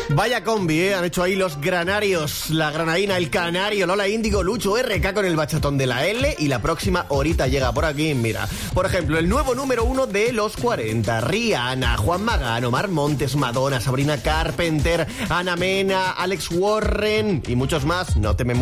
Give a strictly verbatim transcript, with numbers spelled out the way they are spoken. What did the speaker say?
Vaya combi, ¿eh? Han hecho ahí los granarios, la granadina, el canario, Lola Índigo, Lucho R K con el bachatón de la L y la próxima horita llega por aquí, mira. Por ejemplo, el nuevo número uno de los cuarenta, Rihanna, Juan Magán, Omar Montes, Madonna, Sabrina Carpenter, Ana Mena, Alex Warren y muchos más. No te me